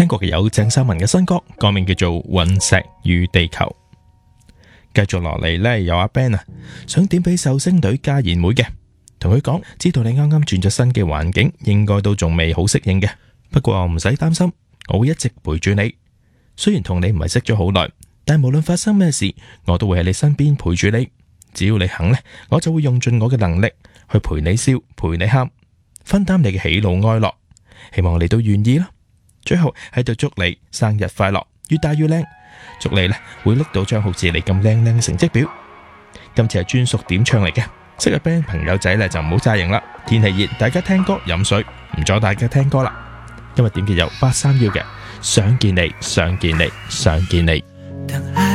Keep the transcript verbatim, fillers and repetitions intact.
聽過嘅有鄭秀文嘅新歌，歌名叫做《隕石與地球》。繼續落嚟呢，有阿 Ben 啊，想點俾壽星女家賢妹嘅，同佢講，知道你啱啱轉咗新嘅環境，應該都仲未好適應嘅，不過唔使擔心，我會一直陪住你。雖然同你唔係識咗好耐，但係無論發生咩事，我都會喺你身邊陪住你。只要你肯呢，我就會用盡我嘅能力去陪你笑，陪你喊，分擔你嘅喜怒哀樂。希望你都願意啦。最後喺度祝你生日快樂，越大越靚。祝你呢會拎到張好似你咁靚靚嘅成績表。今次係專屬點唱嚟嘅，識嘅 band 朋友仔呢就唔好詐型啦。天氣熱，大家聽歌飲水，唔阻大家聽歌啦。今日點嘅有八三夭嘅想見你，想見你，想見你。